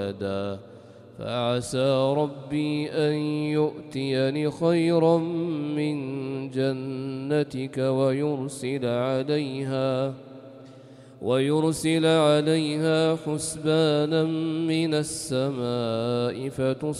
ولدا فعسى ربي أن يؤتيني خيرا من جنتك ويرسل عليها حسبانا من السماء